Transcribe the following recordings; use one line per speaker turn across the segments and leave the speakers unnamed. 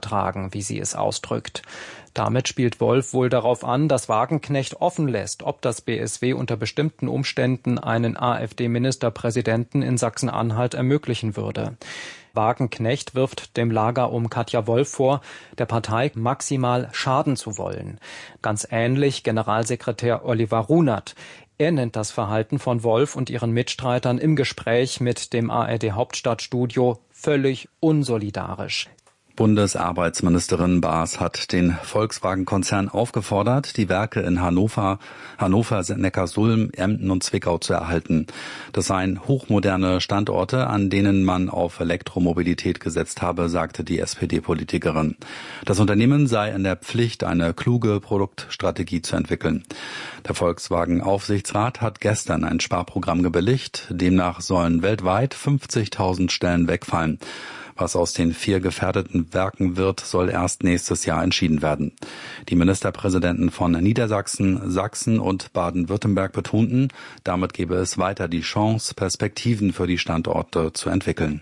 vertragen, wie sie es ausdrückt. Damit spielt Wolf wohl darauf an, dass Wagenknecht offen lässt, ob das BSW unter bestimmten Umständen einen AfD-Ministerpräsidenten in Sachsen-Anhalt ermöglichen würde. Wagenknecht wirft dem Lager um Katja Wolf vor, der Partei maximal schaden zu wollen. Ganz ähnlich Generalsekretär Oliver Runert. Er nennt das Verhalten von Wolf und ihren Mitstreitern im Gespräch mit dem ARD-Hauptstadtstudio völlig unsolidarisch.
Bundesarbeitsministerin Baas hat den Volkswagen-Konzern aufgefordert, die Werke in Hannover, Neckarsulm, Emden und Zwickau zu erhalten. Das seien hochmoderne Standorte, an denen man auf Elektromobilität gesetzt habe, sagte die SPD-Politikerin. Das Unternehmen sei in der Pflicht, eine kluge Produktstrategie zu entwickeln. Der Volkswagen-Aufsichtsrat hat gestern ein Sparprogramm gebilligt. Demnach sollen weltweit 50.000 Stellen wegfallen. Was aus den 4 gefährdeten Werken wird, soll erst nächstes Jahr entschieden werden. Die Ministerpräsidenten von Niedersachsen, Sachsen und Baden-Württemberg betonten, damit gebe es weiter die Chance, Perspektiven für die Standorte zu entwickeln.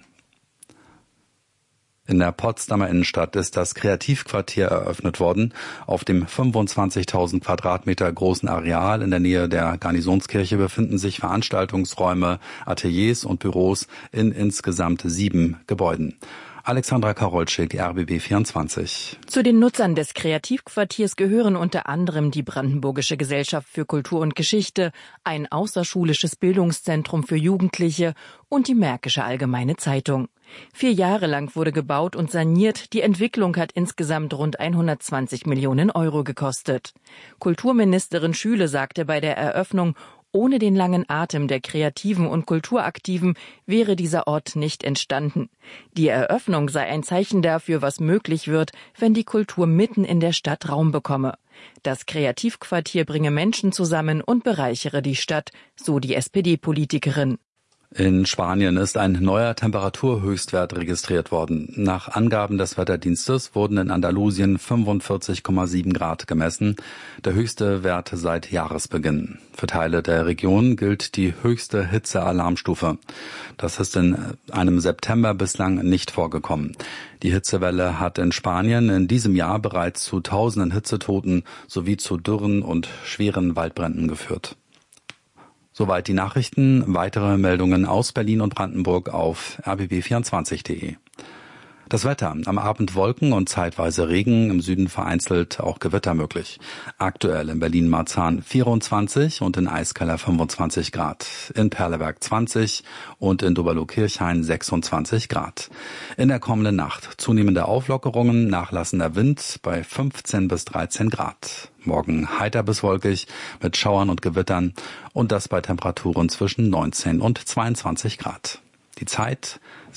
In der Potsdamer Innenstadt ist das Kreativquartier eröffnet worden. Auf dem 25.000 Quadratmeter großen Areal in der Nähe der Garnisonskirche befinden sich Veranstaltungsräume, Ateliers und Büros in insgesamt 7 Gebäuden. Alexandra Karolczyk, RBB 24.
Zu den Nutzern des Kreativquartiers gehören unter anderem die Brandenburgische Gesellschaft für Kultur und Geschichte, ein außerschulisches Bildungszentrum für Jugendliche und die Märkische Allgemeine Zeitung. 4 Jahre lang wurde gebaut und saniert. Die Entwicklung hat insgesamt rund 120 Millionen Euro gekostet. Kulturministerin Schüle sagte bei der Eröffnung, ohne den langen Atem der Kreativen und Kulturaktiven wäre dieser Ort nicht entstanden. Die Eröffnung sei ein Zeichen dafür, was möglich wird, wenn die Kultur mitten in der Stadt Raum bekomme. Das Kreativquartier bringe Menschen zusammen und bereichere die Stadt, so die SPD-Politikerin.
In Spanien ist ein neuer Temperaturhöchstwert registriert worden. Nach Angaben des Wetterdienstes wurden in Andalusien 45,7 Grad gemessen, der höchste Wert seit Jahresbeginn. Für Teile der Region gilt die höchste Hitzealarmstufe. Das ist in einem September bislang nicht vorgekommen. Die Hitzewelle hat in Spanien in diesem Jahr bereits zu tausenden Hitzetoten sowie zu Dürren und schweren Waldbränden geführt. Soweit die Nachrichten. Weitere Meldungen aus Berlin und Brandenburg auf rbb24.de. Das Wetter. Am Abend Wolken und zeitweise Regen, im Süden vereinzelt auch Gewitter möglich. Aktuell in Berlin-Marzahn 24 und in Eiskeller 25 Grad. In Perleberg 20 und in Doberlo-Kirchhain 26 Grad. In der kommenden Nacht zunehmende Auflockerungen, nachlassender Wind bei 15 bis 13 Grad. Morgen heiter bis wolkig mit Schauern und Gewittern und das bei Temperaturen zwischen 19 und 22 Grad. Die Zeit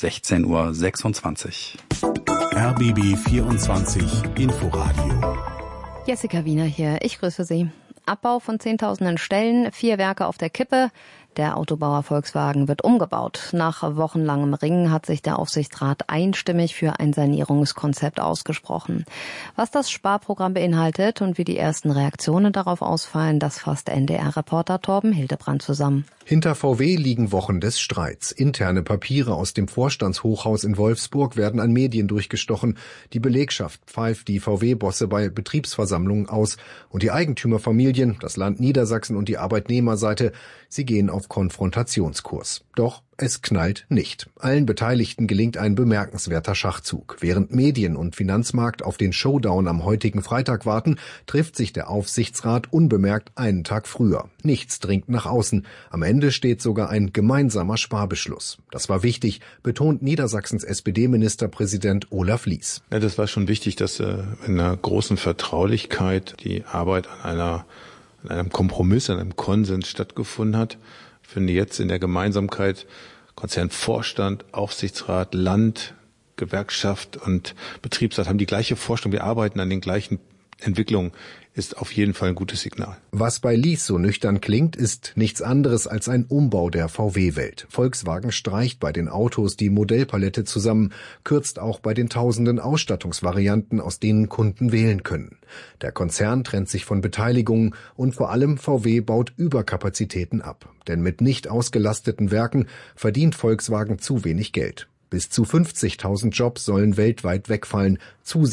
16:26 Uhr.
RBB 24 Inforadio.
Jessica Wiener hier, ich grüße Sie. Abbau von Zehntausenden Stellen, 4 Werke auf der Kippe. Der Autobauer Volkswagen wird umgebaut. Nach wochenlangem Ringen hat sich der Aufsichtsrat einstimmig für ein Sanierungskonzept ausgesprochen. Was das Sparprogramm beinhaltet und wie die ersten Reaktionen darauf ausfallen, das fasst NDR-Reporter Torben Hildebrand zusammen.
Hinter VW liegen Wochen des Streits. Interne Papiere aus dem Vorstandshochhaus in Wolfsburg werden an Medien durchgestochen. Die Belegschaft pfeift die VW-Bosse bei Betriebsversammlungen aus. Und die Eigentümerfamilien, das Land Niedersachsen und die Arbeitnehmerseite, sie gehen auf Konfrontationskurs. Doch es knallt nicht. Allen Beteiligten gelingt ein bemerkenswerter Schachzug. Während Medien und Finanzmarkt auf den Showdown am heutigen Freitag warten, trifft sich der Aufsichtsrat unbemerkt einen Tag früher. Nichts dringt nach außen. Am Ende steht sogar ein gemeinsamer Sparbeschluss. Das war wichtig, betont Niedersachsens SPD-Ministerpräsident Olaf Lies.
Ja, das war schon wichtig, dass in einer großen Vertraulichkeit die Arbeit an einem Kompromiss, an einem Konsens stattgefunden hat. Ich finde jetzt in der Gemeinsamkeit Konzernvorstand, Aufsichtsrat, Land, Gewerkschaft und Betriebsrat haben die gleiche Vorstellung. Wir arbeiten an den gleichen Entwicklungen, ist auf jeden Fall ein gutes Signal.
Was bei Lies so nüchtern klingt, ist nichts anderes als ein Umbau der VW-Welt. Volkswagen streicht bei den Autos die Modellpalette zusammen, kürzt auch bei den tausenden Ausstattungsvarianten, aus denen Kunden wählen können. Der Konzern trennt sich von Beteiligungen und vor allem VW baut Überkapazitäten ab. Denn mit nicht ausgelasteten Werken verdient Volkswagen zu wenig Geld. Bis zu 50.000 Jobs sollen weltweit wegfallen.